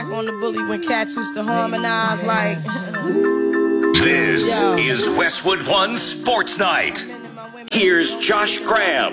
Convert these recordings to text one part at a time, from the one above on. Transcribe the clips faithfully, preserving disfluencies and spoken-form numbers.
on the bully when cats used to harmonize like. This Yo. is Westwood One Sports Night. Here's Josh Graham.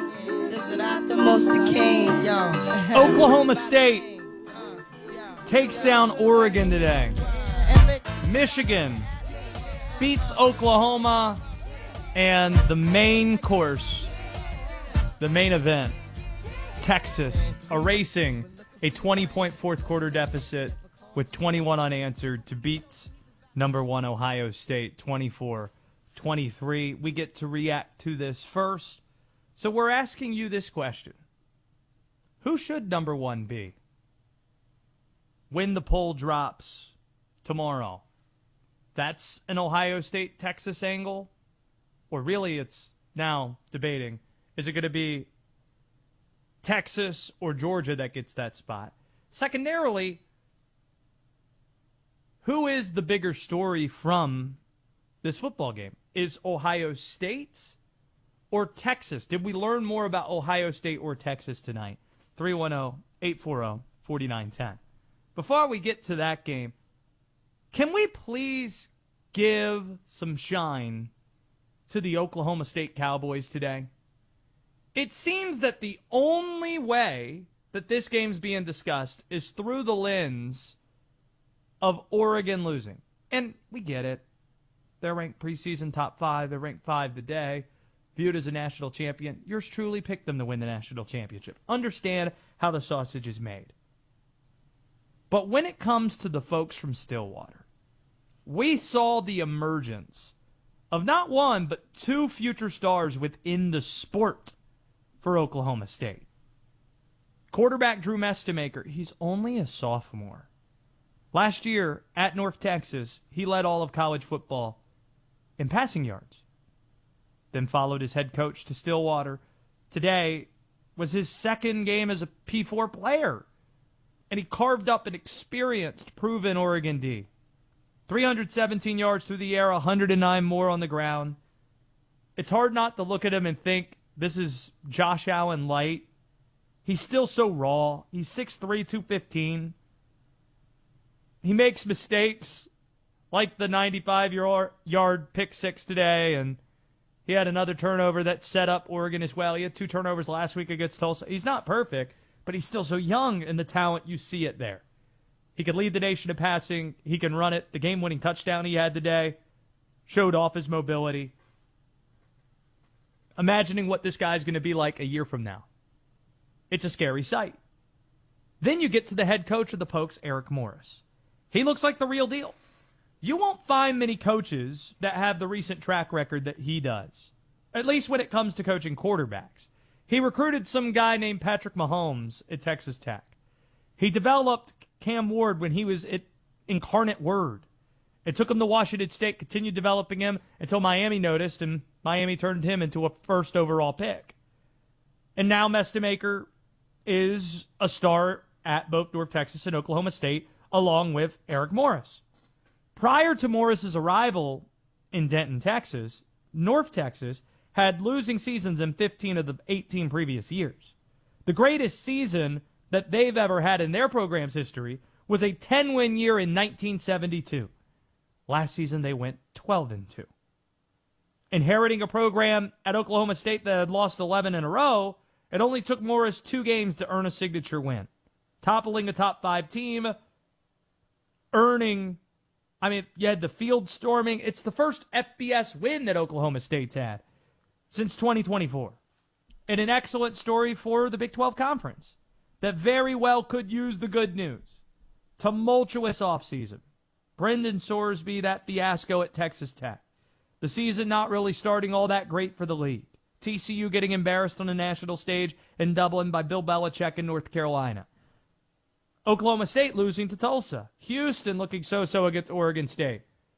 Oklahoma State takes down Oregon today. Michigan beats Oklahoma, and the main course, the main event, Texas erasing a twenty-point fourth-quarter deficit with twenty-one unanswered to beat number one Ohio State twenty-four twenty-three. We get to react to this first. So we're asking you this question. Who should number one be when the poll drops tomorrow? That's an Ohio State-Texas angle? Or really it's now debating, is it going to be Texas or Georgia that gets that spot? Secondarily, who is the bigger story from this football game? Is Ohio State or Texas? Did we learn more about Ohio State or Texas tonight? three one zero, eight four zero, four nine one zero. Before we get to that game, can we please give some shine to the Oklahoma State Cowboys today? It seems that the only way that this game's being discussed is through the lens of Oregon losing. And we get it. They're ranked preseason top five. They're ranked five today. Viewed as a national champion. Yours truly picked them to win the national championship. Understand how the sausage is made. But when it comes to the folks from Stillwater, we saw the emergence of not one, but two future stars within the sport for Oklahoma State. Quarterback Drew Mestemaker, he's only a sophomore. Last year at North Texas, he led all of college football in passing yards. Then followed his head coach to Stillwater. Today was his second game as a P four player. And he carved up an experienced, proven Oregon D. three hundred seventeen yards through the air, one hundred nine more on the ground. It's hard not to look at him and think this is Josh Allen light. He's still so raw. He's six three, two fifteen. He makes mistakes like the ninety-five-yard pick six today, and he had another turnover that set up Oregon as well. He had two turnovers last week against Tulsa. He's not perfect, but he's still so young, and the talent, you see it there. He could lead the nation in passing. He can run it. The game-winning touchdown he had today showed off his mobility. Imagining what this guy's going to be like a year from now. It's a scary sight. Then you get to the head coach of the Pokes, Eric Morris. He looks like the real deal. You won't find many coaches that have the recent track record that he does, at least when it comes to coaching quarterbacks. He recruited some guy named Patrick Mahomes at Texas Tech. He developed Cam Ward when he was at Incarnate Word. It took him to Washington State, continued developing him until Miami noticed, and Miami turned him into a first overall pick. And now Mestemaker is a star at both North Texas and Oklahoma State, along with Eric Morris. Prior to Morris's arrival in Denton, Texas, North Texas had losing seasons in fifteen of the eighteen previous years. The greatest season that they've ever had in their program's history was a ten-win year in nineteen seventy-two. Last season, they went twelve and two. Inheriting a program at Oklahoma State that had lost eleven in a row, it only took Morris two games to earn a signature win. Toppling a top five team, earning, I mean, you had the field storming. It's the first F B S win that Oklahoma State's had since twenty twenty-four. And an excellent story for the Big twelve Conference that very well could use the good news. Tumultuous offseason. Brendan Sorsby, that fiasco at Texas Tech. The season not really starting all that great for the league. T C U getting embarrassed on the national stage in Dublin by Bill Belichick in North Carolina. Oklahoma State losing to Tulsa. Houston looking so-so against Oregon State.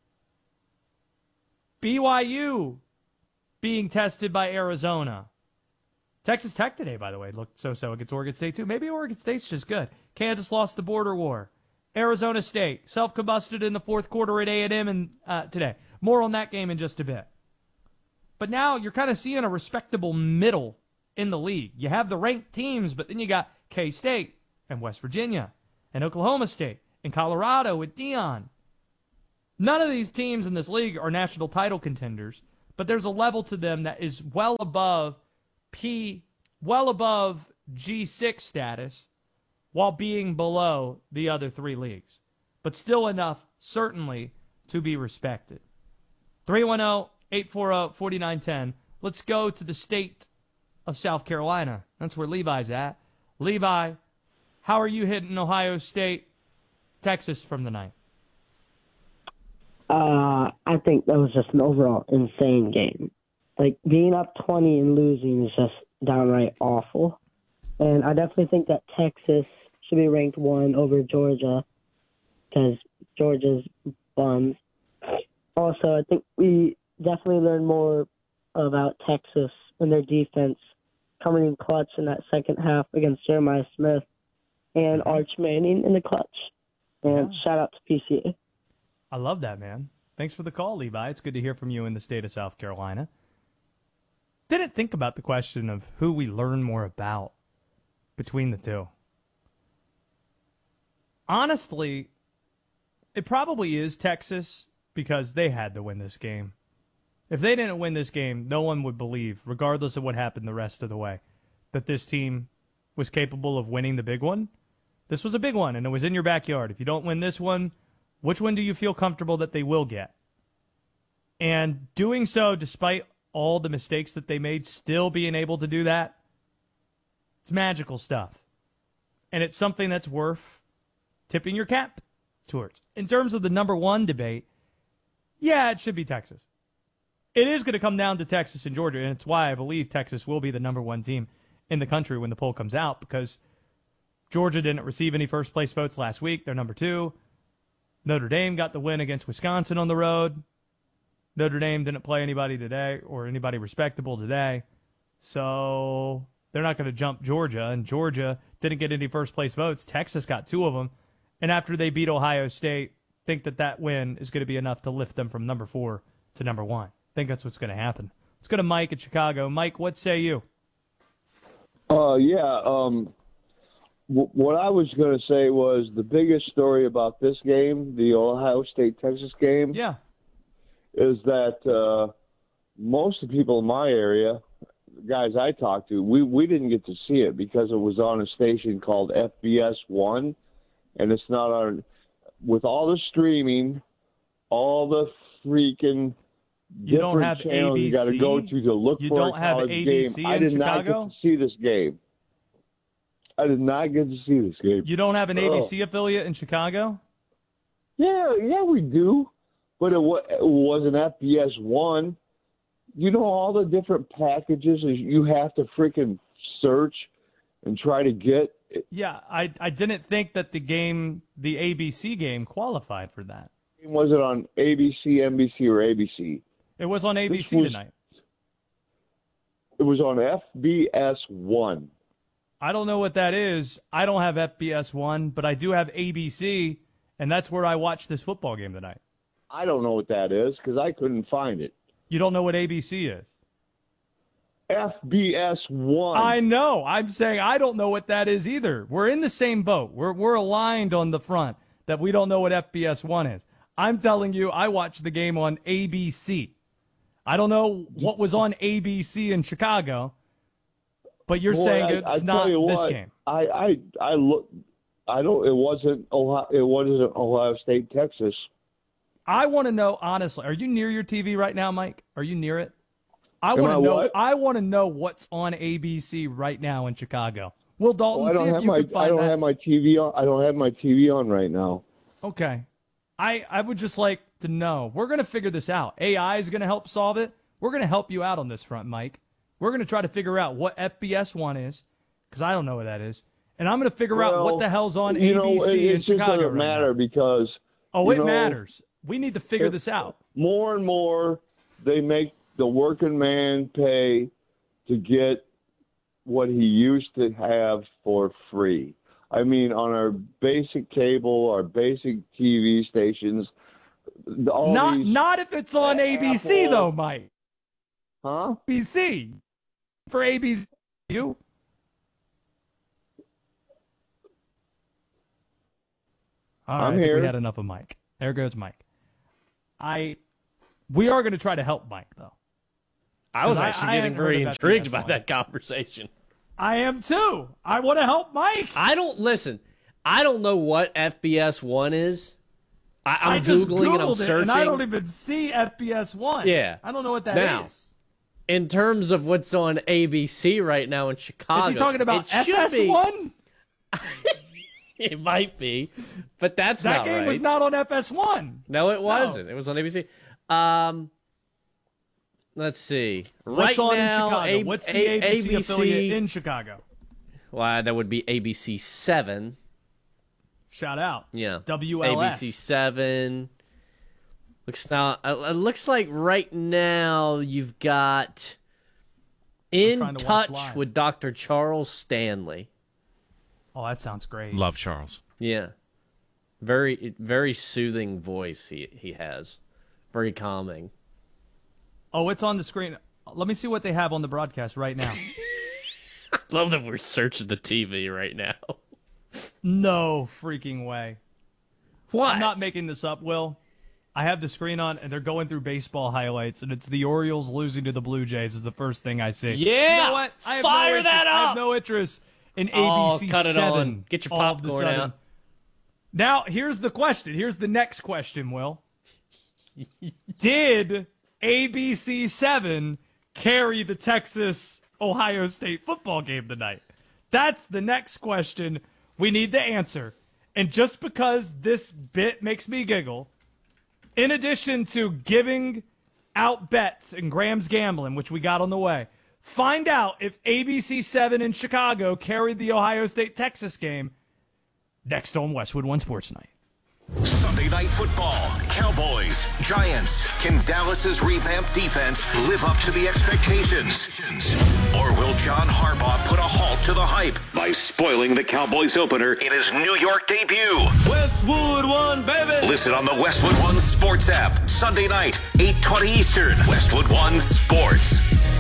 B Y U being tested by Arizona. Texas Tech today, by the way, looked so-so against Oregon State, too. Maybe Oregon State's just good. Kansas lost the border war. Arizona State self-combusted in the fourth quarter at A and M and, uh, today. More on that game in just a bit. But now you're kind of seeing a respectable middle in the league. You have the ranked teams, but then you got K-State and West Virginia and Oklahoma State and Colorado with Deion. None of these teams in this league are national title contenders, but there's a level to them that is well above P, well above G six status, while being below the other three leagues. But still enough, certainly, to be respected. three one zero, eight four zero, four nine one zero. Let's go to the state of South Carolina. That's where Levi's at. Levi, how are you hitting Ohio State, Texas from the night? Uh, I think that was just an overall insane game. Like, being up twenty and losing is just downright awful. And I definitely think that Texas should be ranked one over Georgia because Georgia's bums. Also, I think we definitely learned more about Texas and their defense coming in clutch in that second half against Jeremiah Smith and Arch Manning in the clutch. And yeah. Shout out to P C A. I love that, man. Thanks for the call, Levi. It's good to hear from you in the state of South Carolina. Didn't think about the question of who we learn more about between the two. Honestly, it probably is Texas because they had to win this game. If they didn't win this game, no one would believe, regardless of what happened the rest of the way, that this team was capable of winning the big one. This was a big one, and it was in your backyard. If you don't win this one, which one do you feel comfortable that they will get? And doing so, despite all the mistakes that they made, still being able to do that, it's magical stuff. And it's something that's worth tipping your cap towards. In terms of the number one debate, yeah, it should be Texas. It is going to come down to Texas and Georgia, and it's why I believe Texas will be the number one team in the country when the poll comes out, because Georgia didn't receive any first-place votes last week. They're number two. Notre Dame got the win against Wisconsin on the road. Notre Dame didn't play anybody today or anybody respectable today. So they're not going to jump Georgia, and Georgia didn't get any first-place votes. Texas got two of them. And after they beat Ohio State, think that that win is going to be enough to lift them from number four to number one. I think that's what's going to happen. Let's go to Mike in Chicago. Mike, what say you? Uh, yeah, um, w- what I was going to say was the biggest story about this game, the Ohio State-Texas game, yeah, is that uh, most of the people in my area, guys I talked to, we, we didn't get to see it because it was on a station called F B S one, and it's not on – with all the streaming, all the freaking – You don't have channels A B C? You got to go to to look you for don't a have college A B C game. I in did Chicago? not get to see this game. I did not get to see this game. You don't have an oh. A B C affiliate in Chicago? Yeah, yeah, we do. But it, wa- it was an F B S one. You know all the different packages you have to freaking search and try to get. Yeah, I I didn't think that the game, the A B C game, qualified for that. Was it on A B C, N B C, or A B C? It was on A B C was, tonight. It was on F B S one. I don't know what that is. I don't have F B S one, but I do have A B C, and that's where I watched this football game tonight. I don't know what that is because I couldn't find it. You don't know what A B C is? F B S one. I know. I'm saying I don't know what that is either. We're in the same boat. We're we're aligned on the front that we don't know what F B S one is. I'm telling you, I watched the game on A B C. I don't know what was on A B C in Chicago, but you're Boy, saying I, it's I not you this what, game. I I I look. I don't. It wasn't Ohio. It wasn't Ohio State, Texas. I want to know honestly. Are you near your T V right now, Mike? Are you near it? I Am want I to know. what? I want to know what's on A B C right now in Chicago. Will Dalton Well, I don't see if have you my. can find I don't that? have my T V on. I don't have my T V on right now. Okay. I, I would just like to know. We're going to figure this out. A I is going to help solve it. We're going to help you out on this front, Mike. We're going to try to figure out what F B S one is, because I don't know what that is. And I'm going to figure out Well, what the hell's on you A B C know, it, in it just Chicago doesn't right matter now. because. Oh, it you know, matters. We need to figure if- this out. More and more, they make the working man pay to get what he used to have for free. I mean, on our basic cable, our basic T V stations, all Not these, not if it's on A B C, Apple- though, Mike. huh? A B C. For A B C. You? All right, I'm I think here. we had enough of Mike. There goes Mike. I, we are going to try to help Mike, though. I was I- actually I getting hadn't heard very about intrigued the by F one. that conversation. I am too. I want to help Mike. I don't listen. I don't know what F B S one is. I, I'm I just googling and I'm Googled it, searching. and I don't even see F B S one. Yeah. I don't know what that Now, is. In terms of what's on A B C right now in Chicago, Is he talking about it should F S one? Be, it might be, but that's That not game right. was not on F S one. No, it wasn't. It was on A B C. Um, let's see. What's right on now, in Chicago? A- What's the A- A B C, A B C affiliate in Chicago? Well, that would be A B C seven. Shout out. Yeah. W L S. A B C seven. Looks now. It looks like right now you've got In trying to watch Touch live. with Doctor Charles Stanley. Oh, that sounds great. Love Charles. Yeah. Very very soothing voice he he has. Very calming. Oh, it's on the screen. Let me see what they have on the broadcast right now. Love that we're searching the T V right now. No freaking way. What? I'm not making this up, Will. I have the screen on, and they're going through baseball highlights, and it's the Orioles losing to the Blue Jays is the first thing I see. Yeah! You know what? I have Fire no interest, that I up! have no interest in Oh, A B C cut it seven. on. Get your all of a popcorn sudden. out. Now, here's the question. Here's the next question, Will. Did A B C seven carry the Texas-Ohio State football game tonight? That's the next question we need to answer. And just because this bit makes me giggle, in addition to giving out bets and Graham's Gambling, which we got on the way, find out if A B C seven in Chicago carried the Ohio State-Texas game next on Westwood One Sports Night. Sunday Night Football, Cowboys, Giants. Can Dallas's revamped defense live up to the expectations? Or will John Harbaugh put a halt to the hype by spoiling the Cowboys opener in his New York debut? Westwood One, baby. Listen on the Westwood One Sports app, Sunday night, eight twenty Eastern. Westwood One Sports.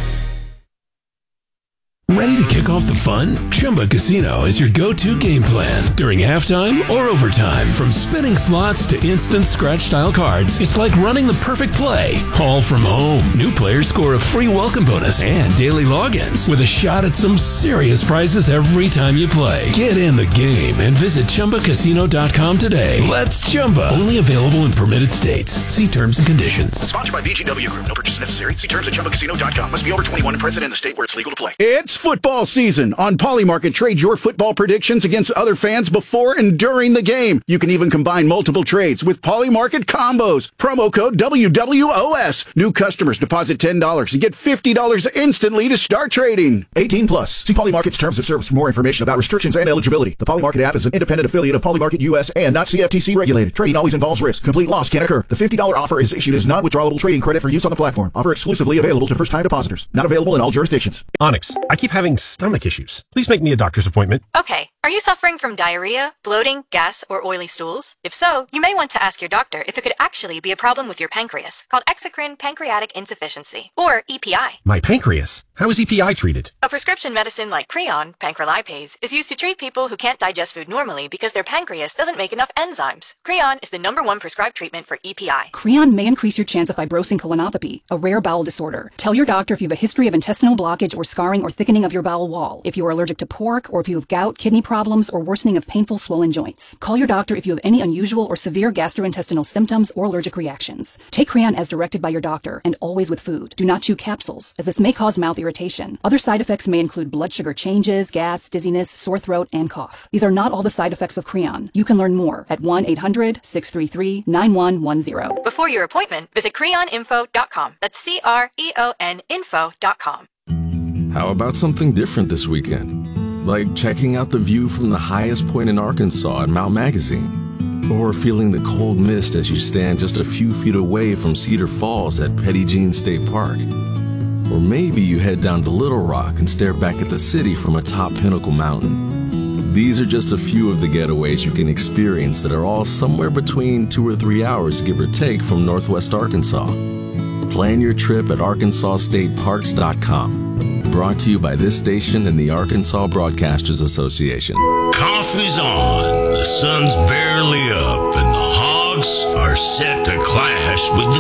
Ready to kick off the fun? Chumba Casino is your go-to game plan during halftime or overtime. From spinning slots to instant scratch-style cards, it's like running the perfect play, all from home. New players score a free welcome bonus and daily logins with a shot at some serious prizes every time you play. Get in the game and visit Chumba Casino dot com today. Let's Chumba. Only available in permitted states. See terms and conditions. Sponsored by V G W Group. No purchase necessary. See terms at Chumba Casino dot com. Must be over twenty-one and present in the state where it's legal to play. It's football season. On Polymarket, trade your football predictions against other fans before and during the game. You can even combine multiple trades with Polymarket combos. Promo code W W O S. New customers deposit ten dollars and get fifty dollars instantly to start trading. eighteen plus. See Polymarket's terms of service for more information about restrictions and eligibility. The Polymarket app is an independent affiliate of Polymarket U S and not C F T C regulated. Trading always involves risk. Complete loss can occur. The fifty dollars offer is issued as non-withdrawable trading credit for use on the platform. Offer exclusively available to first-time depositors. Not available in all jurisdictions. Onyx, I keep having stomach issues. Please make me a doctor's appointment. Okay, are you suffering from diarrhea, bloating, gas, or oily stools? If so, you may want to ask your doctor if it could actually be a problem with your pancreas, called exocrine pancreatic insufficiency, or E P I. My pancreas? How is E P I treated? A prescription medicine like Creon, pancrelipase, is used to treat people who can't digest food normally because their pancreas doesn't make enough enzymes. Creon is the number one prescribed treatment for E P I. Creon may increase your chance of fibrosing colonopathy, a rare bowel disorder. Tell your doctor if you have a history of intestinal blockage or scarring or thickening of your bowel wall, if you are allergic to pork, or if you have gout, kidney problems, or worsening of painful swollen joints. Call your doctor if you have any unusual or severe gastrointestinal symptoms or allergic reactions. Take Creon as directed by your doctor, and always with food. Do not chew capsules, as this may cause mouth irritation. Other side effects may include blood sugar changes, gas, dizziness, sore throat, and cough. These are not all the side effects of Creon. You can learn more at one eight hundred, six three three, nine one one zero. Before your appointment, visit creon info dot com. That's C R E O N info dot com. How about something different this weekend? Like checking out the view from the highest point in Arkansas at Mount Magazine. Or feeling the cold mist as you stand just a few feet away from Cedar Falls at Petty Jean State Park. Or maybe you head down to Little Rock and stare back at the city from atop Pinnacle Mountain. These are just a few of the getaways you can experience that are all somewhere between two or three hours, give or take, from Northwest Arkansas. Plan your trip at arkansas state parks dot com. Brought to you by this station and the Arkansas Broadcasters Association. Coffee's on. The sun's barely up. set to clash with the